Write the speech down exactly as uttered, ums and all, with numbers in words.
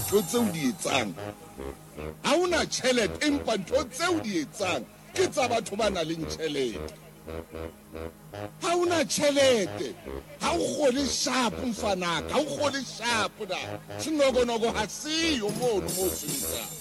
ntho tseo di etsang ha una tjhelete empa ntho tseo di etsang ke tsa batho ba nang le tjhelete ha una tjhelete ha o kgole sharp mfanaka ha o kgole sharp da sinogonoko ha siyo mono mo sebetsang